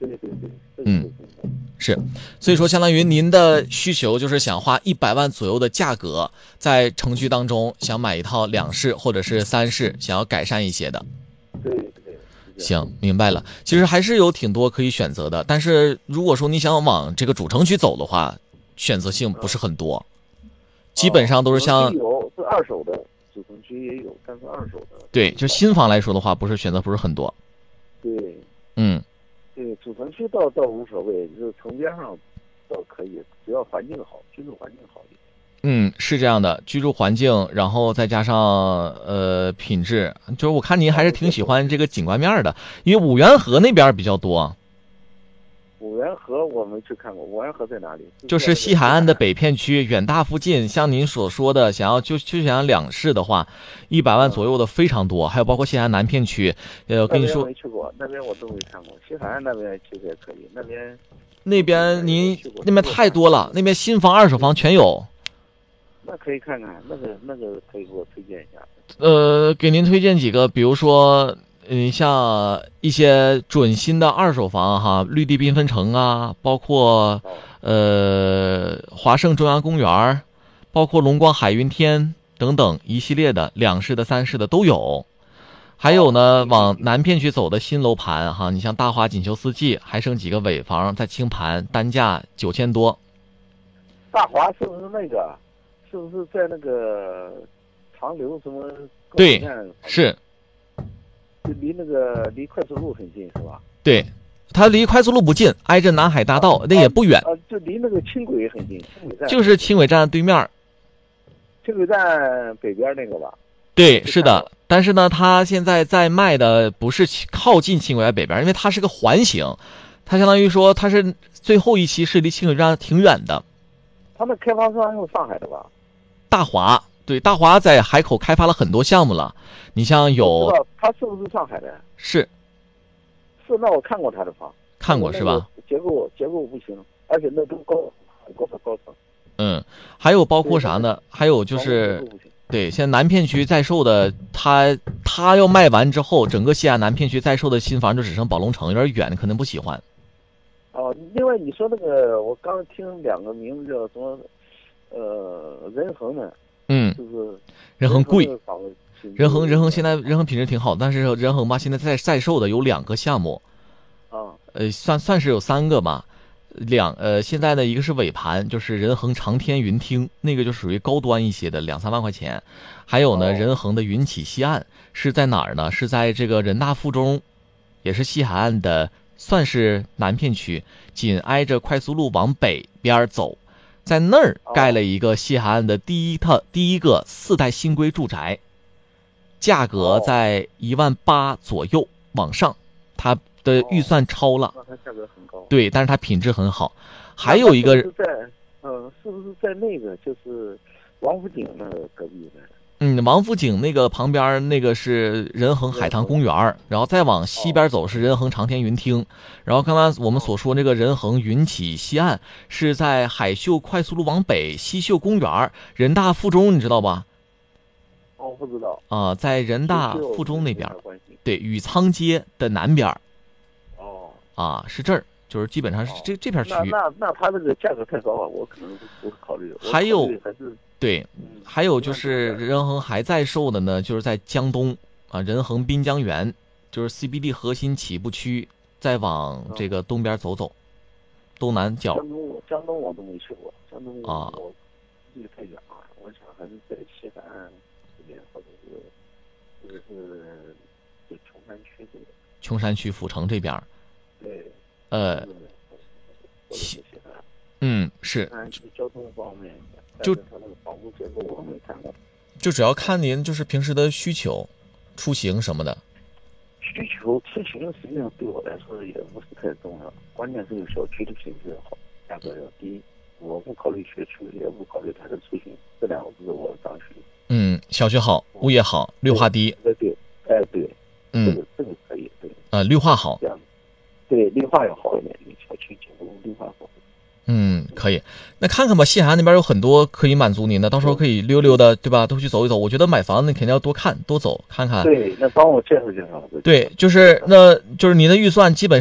对对对， 是，所以说相当于您的需求就是想花100万左右的价格，在城区当中想买一套2室或者是3室，想要改善一些的。 对对。 行，明白了。其实还是有挺多可以选择的，但是如果说你想往这个主城区走的话，选择性不是很多，基本上都是像有是二手的，主城区也有，但是二手的。 对，就新房来说的话，不是选择不是很多。 对，对，主城区倒无所谓，就是城边上倒可以，只要环境好，居住环境好一点。 是这样的，居住环境，然后再加上品质，就是我看您还是挺喜欢这个景观面的，因为五缘河那边比较多。 五缘河我没去看过，五缘河在哪里？ 就是西海岸的北片区，远大附近，像您所说的，想要就想要2室的话，100万左右的非常多，还有包括西海岸南片区，跟你说， 没去过，那边我都没看过。西海岸那边其实也可以，那边您那边太多了，那边新房、二手房全有。 那可以看看，那个可以给我推荐一下。 给您推荐几个，比如说，像一些准新的二手房哈，绿地缤纷城啊，包括华盛中央公园，包括龙光海云天等等一系列的2室的、3室的都有。还有呢，往南片区走的新楼盘哈，你像大华锦绣四季，还剩几个尾房在清盘，单价9000多。 大华是不是那个？是不是在那个长流什么？ 对，是。 就离快速路很近是吧？ 对，它离快速路不近，挨着南海大道，那也不远。 就离那个轻轨很近，轻轨站就是轻轨站对面。 轻轨站北边那个吧？ 对，是的。但是呢，它现在在卖的不是靠近轻轨站北边，因为它是个环形，它相当于说它是最后一期是离轻轨站挺远的。 它那开发商用上海的吧？ 大华，对，大华在海口开发了很多项目了。你像有， 他是不是上海的？ 是， 那我看过他的房， 看过是吧？ 结构不行，而且那都高层。 还有包括啥呢？还有就是，对，现在南片区在售的，他要卖完之后，整个西安南片区在售的新房就只剩宝龙城，有点远，可能不喜欢。 另外你说那个，我刚听2个名字叫什么？仁恒的，就是仁恒贵，仁恒现在仁恒品质挺好，但是仁恒吧现在在售的有2个项目，算是有3个吧，现在呢一个是尾盘，就是仁恒长天云厅，那个就属于高端一些的2-3万块钱，还有呢仁恒的云起西岸是在哪儿呢？是在这个人大附中，也是西海岸的，算是南片区，紧挨着快速路往北边走。在那儿盖了一个西海岸的第一个4代新规住宅，价格在18000左右往上，它的预算超了。 那它价格很高。 对，但是它品质很好。还有一个是不是在那个就是王府井那个隔壁的？ 王府井那个旁边那个是仁恒海棠公园，然后再往西边走是仁恒长天云厅，然后刚刚我们所说这个仁恒云起西岸是在海秀快速路往北西秀公园，人大附中你知道吧？ 不知道在人大附中那边，对，宇仓街的南边。是这儿，就是基本上是这片区域。 那它这个价格太高了，我可能不会考虑。 还有还是。 对，还有就是仁恒还在售的呢，就是在江东仁恒滨江园，就是 CBD 核心起步区，再往这个东边走，东南角。 江东我都没去过，江东我这个太远了，我想还是在西海岸这边，或者是琼山区这边。 琼山区阜成这边。 对。 是。 交通方面。 就它那个房屋结构我没看过， 就主要看您就是平时的需求，出行什么的。 出行实际上对我来说也不是太重要，关键是小区的品质好，价格要低。我不考虑学区，也不考虑它的出行，这2个不是我的刚需。 小区好，物业好，绿化低。 对，这个可以，对。 绿化好。 对，绿化要好一点，小区结构绿化好。 可以，那看看吧，西海岸那边有很多可以满足您的，到时候可以溜溜的，对吧？都去走一走。我觉得买房子肯定要多看多走看看。 对，那帮我介绍介绍。 对，就是您的预算基本